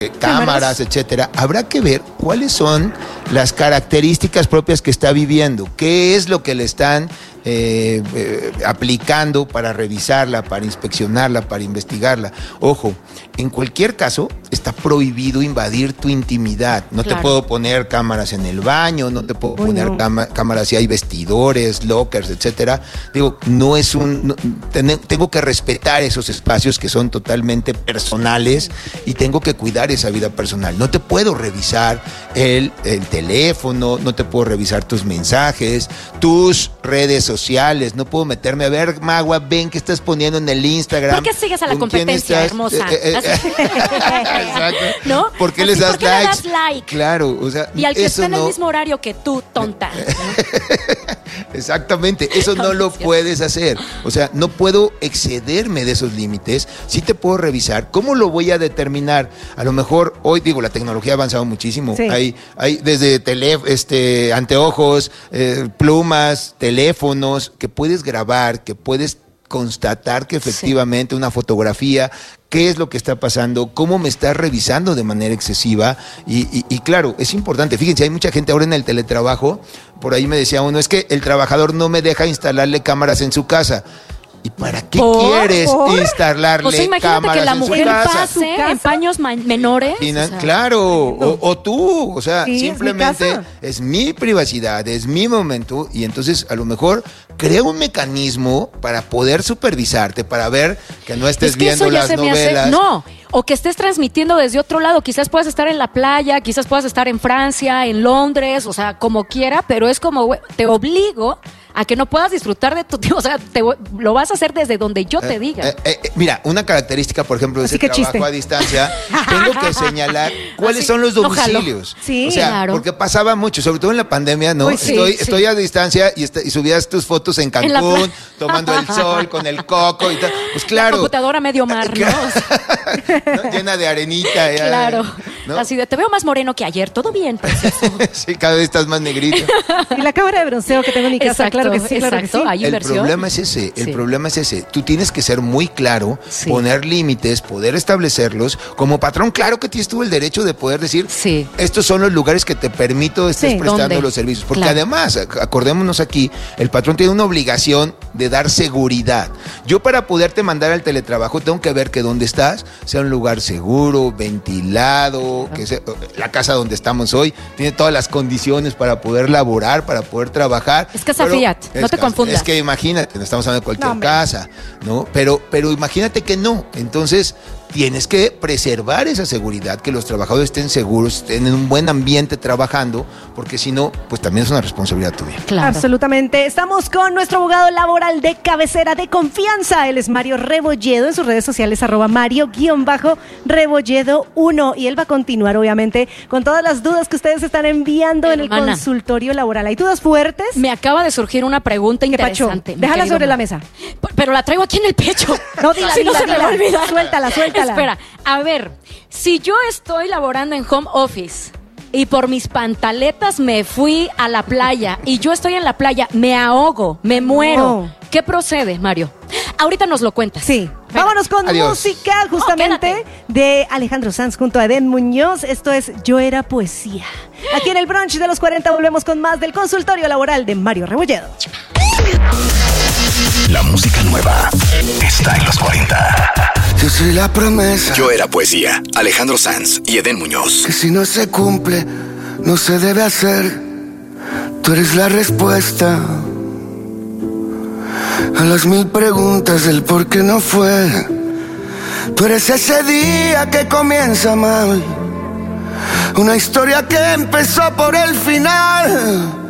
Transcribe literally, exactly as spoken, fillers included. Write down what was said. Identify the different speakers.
Speaker 1: cámaras, etcétera, habrá que ver cuáles son las características propias que está viviendo, qué es lo que le están eh, eh, aplicando para revisarla, para inspeccionarla, para investigarla. Ojo, en cualquier caso está prohibido invadir tu intimidad. No claro. te puedo poner cámaras en el baño, no te puedo Uy, poner no. cama, cámaras si hay vestidores, lockers, etcétera. Digo, no es un... No, ten, tengo que respetar esos espacios que son totalmente personales y tengo que cuidar esa vida personal. No te puedo revisar el, el teléfono, no te puedo revisar tus mensajes, tus redes sociales, no puedo meterme a ver, Magua, ven qué estás poniendo en el Instagram.
Speaker 2: ¿Por qué sigues a la competencia, hermosa? Eh, eh,
Speaker 1: Exacto.
Speaker 2: ¿No?
Speaker 1: ¿Por qué
Speaker 2: Así,
Speaker 1: les das
Speaker 2: ¿por qué
Speaker 1: likes?
Speaker 2: le das like?
Speaker 1: Claro, o sea,
Speaker 2: y al que
Speaker 1: eso
Speaker 2: está en
Speaker 1: no...
Speaker 2: el mismo horario que tú, tonta.
Speaker 1: Exactamente, eso no lo puedes hacer. O sea, no puedo excederme de esos límites. Sí te puedo revisar. ¿Cómo lo voy a determinar? A lo mejor hoy, digo, la tecnología ha avanzado muchísimo. Sí. Hay, hay desde tele, este, anteojos, eh, plumas, teléfonos, que puedes grabar, que puedes constatar que efectivamente sí. una fotografía, qué es lo que está pasando, cómo me está revisando de manera excesiva y, y, y claro, es importante. Fíjense, hay mucha gente ahora en el teletrabajo, por ahí me decía uno, es que el trabajador no me deja instalarle cámaras en su casa. ¿Y para qué ¿Por? quieres ¿Por? instalarle
Speaker 2: o sea, imagínate
Speaker 1: cámaras
Speaker 2: que la
Speaker 1: en
Speaker 2: mujer
Speaker 1: su casa?
Speaker 2: pase en paños menores.
Speaker 1: O sea, claro, o, o tú, o sea, sí, simplemente es mi, es mi privacidad, es mi momento y entonces a lo mejor crea un mecanismo para poder supervisarte, para ver que no estés
Speaker 2: es que
Speaker 1: viendo
Speaker 2: eso ya
Speaker 1: las
Speaker 2: se
Speaker 1: novelas.
Speaker 2: Me hace, no, o que estés transmitiendo desde otro lado, quizás puedas estar en la playa, quizás puedas estar en Francia, en Londres, o sea, como quiera, pero es como, te obligo a que no puedas disfrutar de tu tiempo, o sea, te, lo vas a hacer desde donde yo te diga. Eh, eh,
Speaker 1: eh, mira, una característica, por ejemplo, de ese trabajo chiste. a distancia, tengo que señalar cuáles Así, son los domicilios.
Speaker 2: Sí,
Speaker 1: o sea,
Speaker 2: claro.
Speaker 1: porque pasaba mucho, sobre todo en la pandemia, ¿no?
Speaker 2: Uy, sí,
Speaker 1: estoy,
Speaker 2: sí.
Speaker 1: estoy a distancia y, está, y subías tus fotos en Cancún, en tomando el sol con el coco y tal. Pues claro.
Speaker 2: La computadora medio mar, ¿no?
Speaker 1: ¿no? Llena de arenita. Ya,
Speaker 2: claro.
Speaker 1: ¿no?
Speaker 2: Así de, te veo más moreno que ayer, todo bien.
Speaker 1: Sí, cada vez estás más negrito.
Speaker 3: Y la cámara de bronceo que tengo en mi casa,
Speaker 2: exacto,
Speaker 3: claro que sí, claro
Speaker 2: exacto.
Speaker 3: que sí.
Speaker 2: Hay
Speaker 1: el
Speaker 2: inversión.
Speaker 1: problema es ese, el
Speaker 2: sí.
Speaker 1: problema es ese. Tú tienes que ser muy claro,
Speaker 2: sí.
Speaker 1: poner límites, poder establecerlos. Como patrón, claro que tienes tú el derecho de poder decir,
Speaker 2: sí.
Speaker 1: estos son los lugares que te permito estés
Speaker 2: sí,
Speaker 1: prestando
Speaker 2: ¿dónde?
Speaker 1: los servicios. Porque
Speaker 2: claro.
Speaker 1: además, acordémonos aquí, el patrón tiene una obligación de dar seguridad. Yo para poderte mandar al teletrabajo tengo que ver que donde estás sea un lugar seguro, ventilado, ah. que sea, la casa donde estamos hoy tiene todas las condiciones para poder laborar, para poder trabajar.
Speaker 2: Es casa Fiat, no te
Speaker 1: casa,
Speaker 2: confundas.
Speaker 1: Es que imagínate, no estamos hablando de cualquier
Speaker 3: no,
Speaker 1: casa, ¿no? Pero, pero imagínate que no. Entonces, tienes que preservar esa seguridad, que los trabajadores estén seguros, estén en un buen ambiente trabajando, porque si no, pues también es una responsabilidad tuya.
Speaker 3: Claro. Absolutamente. Estamos con nuestro abogado laboral de cabecera de confianza. Él es Mario Rebolledo, en sus redes sociales, arroba Mario-Rebolledo uno. Y él va a continuar, obviamente, con todas las dudas que ustedes están enviando Hermana. en el consultorio laboral. ¿Hay dudas fuertes?
Speaker 2: Me acaba de surgir una pregunta interesante.
Speaker 3: Déjala sobre la mesa.
Speaker 2: Pero la traigo aquí en el pecho.
Speaker 3: No, dila,
Speaker 2: si
Speaker 3: dila,
Speaker 2: no se
Speaker 3: dila.
Speaker 2: me va a olvidar.
Speaker 3: Suéltala, suéltala.
Speaker 2: Espera, a ver, si yo estoy laborando en home office y por mis pantaletas me fui a la playa y yo estoy en la playa, me ahogo, me muero,
Speaker 3: no.
Speaker 2: ¿qué procede, Mario? Ahorita nos lo cuentas.
Speaker 3: Sí. Venga. Vámonos con
Speaker 1: Adiós.
Speaker 3: música justamente oh, de Alejandro Sanz junto a Edén Muñoz. Esto es Yo Era Poesía. Aquí en el brunch de los cuarenta volvemos con más del consultorio laboral de Mario Rebolledo.
Speaker 4: La música nueva está en los cuarenta.
Speaker 5: Yo soy la promesa.
Speaker 4: Yo Era Poesía. Alejandro Sanz y Edén Muñoz.
Speaker 5: Que si no se cumple, no se debe hacer. Tú eres la respuesta a las mil preguntas del por qué no fue. Tú eres ese día que comienza mal, una historia que empezó por el final.